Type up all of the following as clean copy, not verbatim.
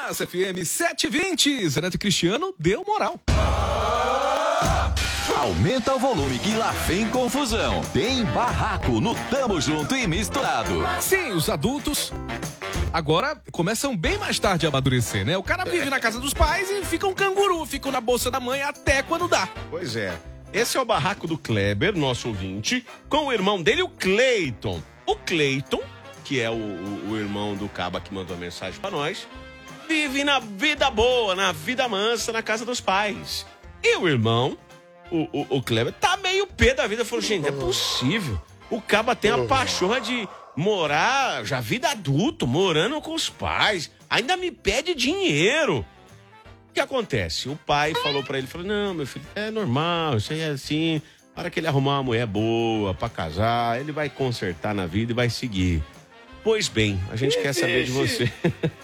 Massa FM 720. Zeneto Cristiano deu moral. Aumenta o volume que lá vem confusão. Tem barraco no Tamo Junto e Misturado. Sim, os adultos agora começam bem mais tarde a amadurecer, né? O cara vive na casa dos pais e fica um canguru, fica na bolsa da mãe até quando dá. Pois é. Esse é o barraco do Kleber, nosso ouvinte, com o irmão dele, o Cleiton. O Cleiton, que é o irmão do Caba que mandou a mensagem pra nós, vive na vida boa, na vida mansa, na casa dos pais. E o irmão, o Kleber, tá meio pé da vida. Falou, gente, não é possível. O Caba tem a pachorra de morar, já vida adulto, morando com os pais. Ainda me pede dinheiro. O que acontece? O pai falou pra ele, falou, não, meu filho, é normal, isso aí é assim. Na hora que ele arrumar uma mulher boa pra casar, ele vai consertar na vida e vai seguir. Pois bem, a gente quer saber de você.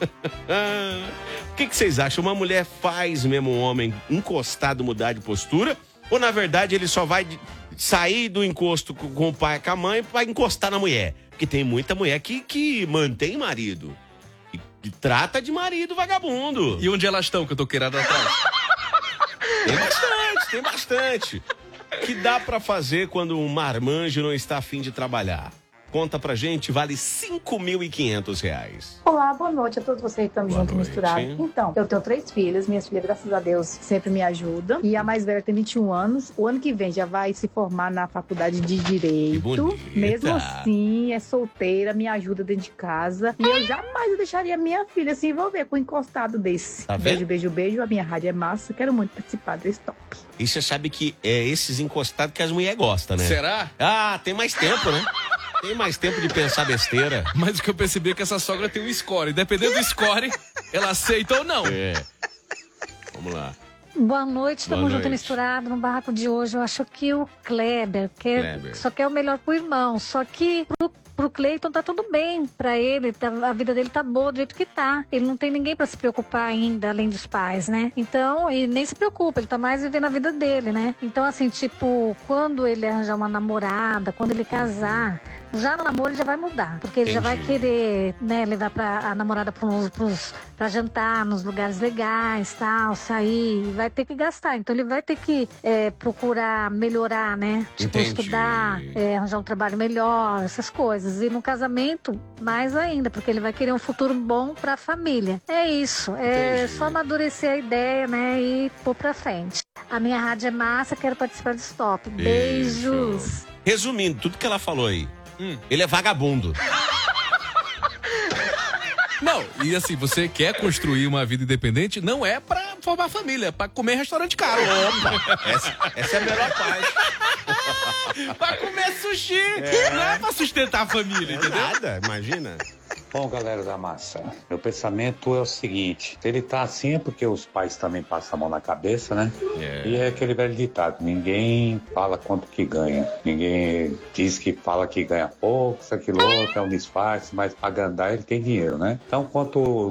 O que vocês acham? Uma mulher faz mesmo um homem encostado mudar de postura? Ou, na verdade, ele só vai sair do encosto com o pai e com a mãe pra encostar na mulher? Porque tem muita mulher que mantém marido. E trata de marido vagabundo. E onde elas estão que eu tô querendo atrás? Tem bastante. O que dá pra fazer quando um marmanjo não está a fim de trabalhar? Conta pra gente, vale R$5.500. Olá, boa noite a todos vocês que estamos juntos misturados. Então, eu tenho 3 filhas, minhas filhas, graças a Deus, sempre me ajudam. E a mais velha tem 21 anos. O ano que vem já vai se formar na faculdade de Direito. Mesmo assim, é solteira, me ajuda dentro de casa. E eu jamais deixaria minha filha se envolver com um encostado desse. Tá vendo? Beijo, beijo, beijo. A minha rádio é massa. Quero muito participar desse top. E você sabe que é esses encostados que as mulheres gostam, né? Será? Ah, tem mais tempo, né? Tem mais tempo de pensar besteira. Mas o que eu percebi é que essa sogra tem um score. Dependendo do score, ela aceita ou não. É. Vamos lá. Boa noite, Boa tamo junto noite. e misturado no barraco de hoje. Eu acho que o Kleber só quer o melhor pro irmão. Só que pro Cleiton tá tudo bem pra ele, a vida dele tá boa do jeito que tá. Ele não tem ninguém pra se preocupar ainda, além dos pais, né? Então, e nem se preocupa, ele tá mais vivendo a vida dele, né? Então, assim, tipo, quando ele arranjar uma namorada, quando ele casar, já no namoro ele já vai mudar. Porque ele já vai querer, né, levar a namorada pra jantar nos lugares legais, tal, sair, vai ter que gastar. Então ele vai ter que procurar melhorar, né? Tipo, estudar, arranjar um trabalho melhor, essas coisas. E no casamento, mais ainda, porque ele vai querer um futuro bom pra família. É isso, só amadurecer a ideia, né, e pôr pra frente. A minha rádio é massa, quero participar do Stop. Beijos! Resumindo, tudo que ela falou aí, ele é vagabundo. Não, e assim, você quer construir uma vida independente, não é pra formar família, é pra comer em restaurante caro. Opa, essa é a melhor parte. Pra comer sushi, não é pra sustentar a família, entendeu? Nada, imagina. Bom, galera da massa, meu pensamento é o seguinte, se ele tá assim é porque os pais também passam a mão na cabeça, né? E é aquele velho ditado, ninguém fala quanto que ganha, ninguém diz que fala que ganha pouco, isso, aquilo, outro, é um disfarce, mas pra agandar ele tem dinheiro, né? Então, quanto